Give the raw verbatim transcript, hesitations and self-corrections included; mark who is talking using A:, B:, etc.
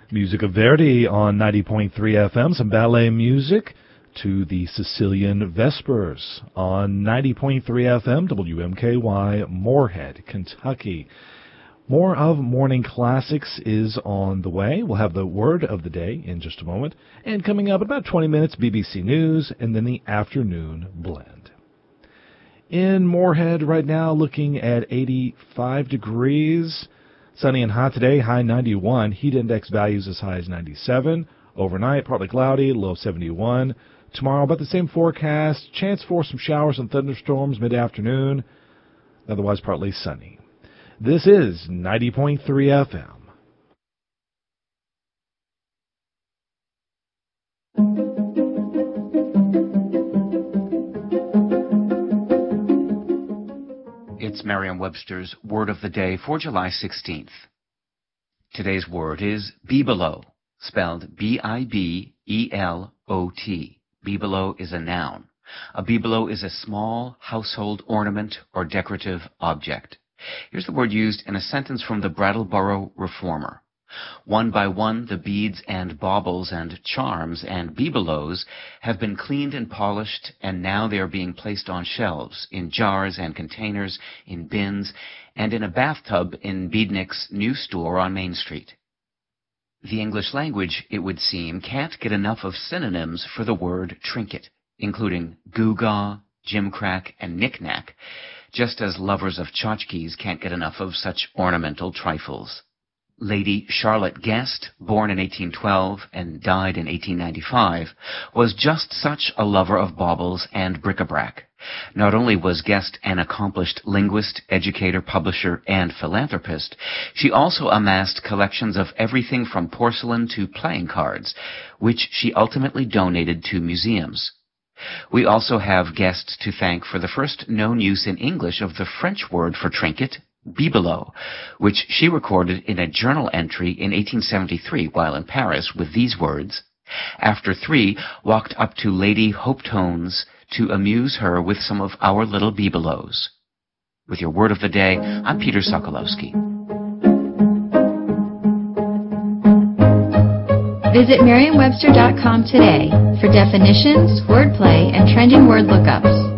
A: Music of Verdi on ninety point three F M, some ballet music to the Sicilian Vespers on ninety point three F M, W M K Y, Moorhead, Kentucky. More of Morning Classics is on the way. We'll have the word of the day in just a moment. And coming up in about twenty minutes, B B C News, and then the afternoon blend. In Moorhead right now, looking at eighty-five degrees. Sunny and hot today, high ninety-one. Heat index values as high as ninety-seven. Overnight, partly cloudy, low seventy-one. Tomorrow, about the same forecast. Chance for some showers and thunderstorms mid-afternoon. Otherwise, partly sunny. This is ninety point three F M.
B: It's Merriam-Webster's Word of the Day for July sixteenth. Today's word is bibelot, spelled B I B E L O T. Bibelot is a noun. A bibelot is a small household ornament or decorative object. Here's the word used in a sentence from the Brattleboro Reformer. One by one, the beads and baubles and charms and bibelots have been cleaned and polished, and now they are being placed on shelves, in jars and containers, in bins, and in a bathtub in Beadnick's new store on Main Street. The English language, it would seem, can't get enough of synonyms for the word trinket, including gewgaw, gimcrack, and knick-knack, just as lovers of tchotchkes can't get enough of such ornamental trifles. Lady Charlotte Guest, born in eighteen twelve and died in eighteen ninety-five, was just such a lover of baubles and bric-a-brac. Not only was Guest an accomplished linguist, educator, publisher, and philanthropist, she also amassed collections of everything from porcelain to playing cards, which she ultimately donated to museums. We also have Guest to thank for the first known use in English of the French word for trinket, bibelot, which she recorded in a journal entry in eighteen seventy-three while in Paris with these words, "After three, walked up to Lady Hopetone's to amuse her with some of our little bibelots." With your word of the day, I'm Peter Sokolowski.
C: Visit Merriam Webster dot com today for definitions, wordplay, and trending word lookups.